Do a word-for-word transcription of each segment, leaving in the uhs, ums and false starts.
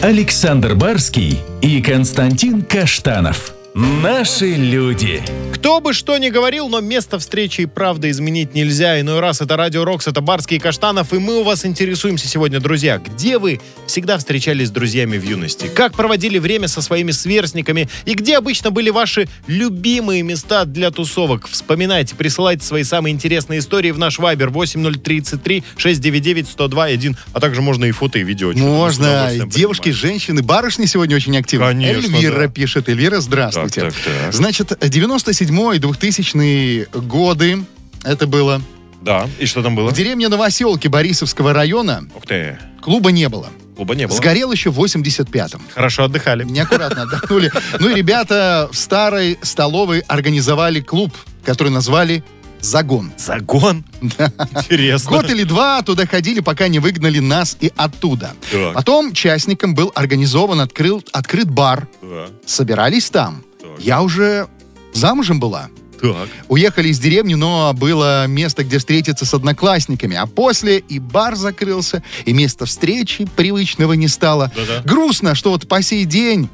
Александр Барский и Константин Каштанов. Наши люди. Кто бы что ни говорил, но место встречи и правда изменить нельзя. Иной раз это Радио Рокс, это Барский и Каштанов. И мы у вас интересуемся сегодня, друзья. Где вы всегда встречались с друзьями в юности? Как проводили время со своими сверстниками? И где обычно были ваши любимые места для тусовок? Вспоминайте, присылайте свои самые интересные истории в наш вайбер восемь ноль тридцать три шестьсот девяносто девять сто два один. А также можно и фото, и видео. Можно. Девушки, женщины, барышни сегодня очень активны. Конечно, Эльвира да. пишет. Эльвира, здравствуйте. Так, так, так. Значит, девяносто седьмой, двухтысячные годы это было. Да, и что там было? В деревне Новоселки Борисовского района Ух ты. клуба не было. Клуба не было. Сгорел еще в восемьдесят пятом. Хорошо отдыхали. Неаккуратно отдохнули. Ну и ребята в старой столовой организовали клуб, который назвали «Загон». Загон? Интересно. Год или два туда ходили, пока не выгнали нас и оттуда. Так. Потом частникам был организован, открыл, открыт бар. Да. Собирались там. Так. Я уже замужем была. Так. Уехали из деревни, но было место, где встретиться с одноклассниками. А после и бар закрылся, и место встречи привычного не стало. Да-да. Грустно, что вот по сей день,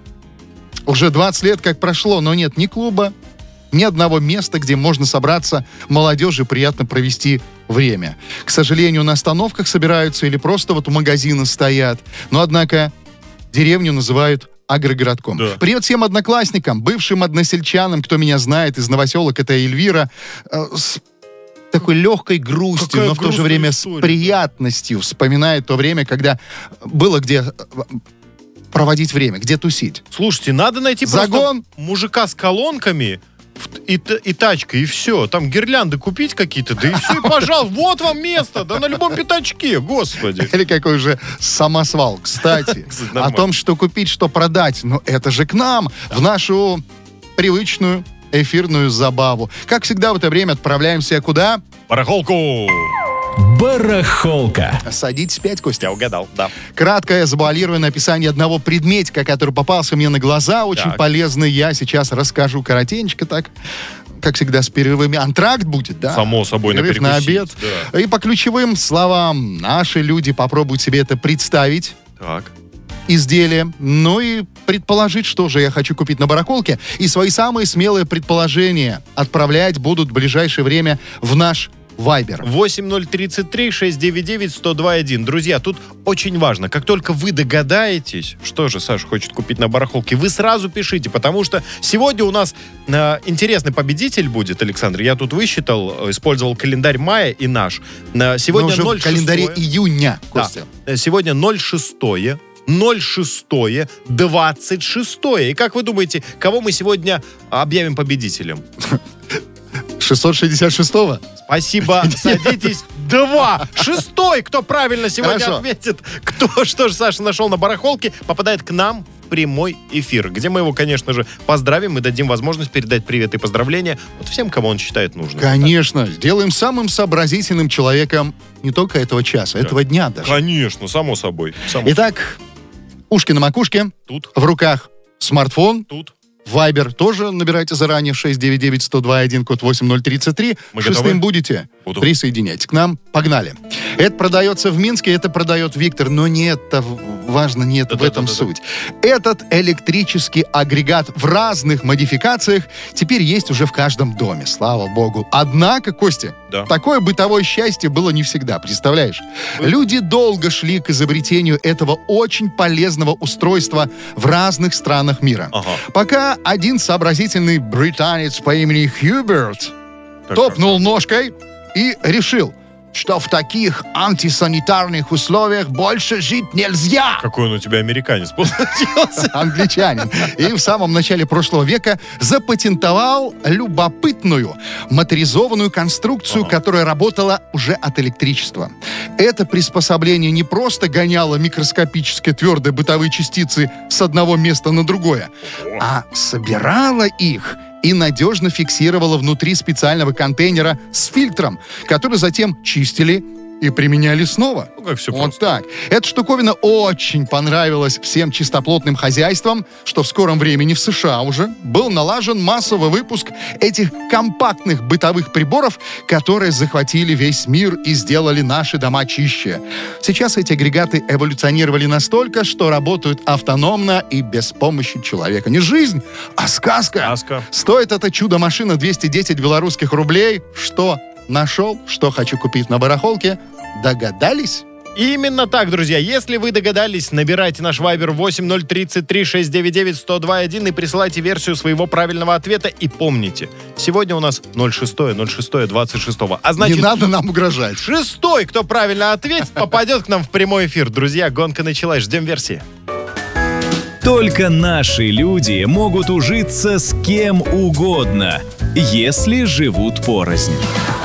уже двадцать лет как прошло, но нет ни клуба, ни одного места, где можно собраться молодежи, приятно провести время. К сожалению, на остановках собираются или просто вот у магазина стоят. Но, однако, деревню называют агрогородком. Да. Привет всем одноклассникам, бывшим односельчанам, кто меня знает из Новоселок, это Эльвира, э, с такой легкой грустью, Какая но в то же грустная время история. с приятностью вспоминает то время, когда было где проводить время, где тусить. Слушайте, надо найти Загон. просто мужика с колонками и, т- и тачкой, и все. Там гирлянды купить какие-то, да и все, и пожалуйста, вот вам место, да на любом пятачке, господи. Или какой же самосвал. Кстати, Кстати, о нормально. том, что купить, что продать. Ну, это же к нам, в нашу привычную эфирную забаву. Как всегда в это время отправляемся куда? Барахолку! Барахолка. Садитесь пять, Костя. Я угадал, да. Краткое завуалированное описание одного предметика, который попался мне на глаза, очень Так. полезный. Я сейчас расскажу коротенько так. Как всегда, с перерывами. Антракт будет, да? Само собой, на Перерыв на перекусить, обед. да. И по ключевым словам наши люди попробуют себе это представить. Так. Изделие, ну и предположить, что же я хочу купить на барахолке. И свои самые смелые предположения отправлять будут в ближайшее время в наш Вайбер. восемь ноль тридцать три шестьсот девяносто девять сто два один. Друзья, тут очень важно, как только вы догадаетесь, что же Саша хочет купить на барахолке, вы сразу пишите, потому что сегодня у нас э, интересный победитель будет, Александр. Я тут высчитал, использовал календарь мая и наш. Э, сегодня Мы уже ноль в календаре шестое. июня, Да. Костя. Э, Сегодня ноль шестое. ноль шестое, двадцать шестое. И как вы думаете, кого мы сегодня объявим победителем? шестьсот шестьдесят шестого? Спасибо, садитесь. Два. Шестой, кто правильно сегодня Хорошо. ответит, кто что же Саша нашел на барахолке, попадает к нам в прямой эфир, где мы его, конечно же, поздравим и дадим возможность передать привет и поздравления вот всем, кому он считает нужным. Конечно. Сделаем самым сообразительным человеком не только этого часа, этого дня даже. Конечно, само собой. Само Итак, ушки на макушке, Тут, в руках смартфон, тут. Вайбер тоже набирайте заранее шесть девять девять сто два один, код восемь ноль тридцать три. Мы Шестым готовы? будете? Буду. Присоединяйтесь к нам. Погнали. Это продается в Минске, это продает Виктор, но не это важно, не это в этом Да-да-да-да-да. суть. Этот электрический агрегат в разных модификациях теперь есть уже в каждом доме, слава богу. Однако, Костя, Да. такое бытовое счастье было не всегда, представляешь? Люди долго шли к изобретению этого очень полезного устройства в разных странах мира. Ага. Пока один сообразительный британец по имени Хьюберт Так, топнул ножкой и решил, что в таких антисанитарных условиях больше жить нельзя. Какой он у тебя американец получился. Англичанин. И в самом начале прошлого века запатентовал любопытную моторизованную конструкцию, Ага. которая работала уже от электричества. Это приспособление не просто гоняло микроскопические твердые бытовые частицы с одного места на другое, а собирало их и надежно фиксировала внутри специального контейнера с фильтром, который затем чистили и применяли снова. Ну, как все Вот просто. так. Эта штуковина очень понравилась всем чистоплотным хозяйствам, что в скором времени в США уже был налажен массовый выпуск этих компактных бытовых приборов, которые захватили весь мир и сделали наши дома чище. Сейчас эти агрегаты эволюционировали настолько, что работают автономно и без помощи человека. Не жизнь, а сказка. Сказка. Стоит эта чудо-машина двести десять белорусских рублей. Что нашел, что хочу купить на барахолке? Догадались? Именно так, друзья. Если вы догадались, набирайте наш вайбер восемь ноль тридцать три шестьсот девяносто девять сто два один и присылайте версию своего правильного ответа. И помните, сегодня у нас ноль шесть ноль шесть двадцать шесть. А значит, Не надо нам угрожать. шестой, кто правильно ответит, попадет к нам в прямой эфир. Друзья, гонка началась. Ждем версии. Только наши люди могут ужиться с кем угодно, если живут порознь.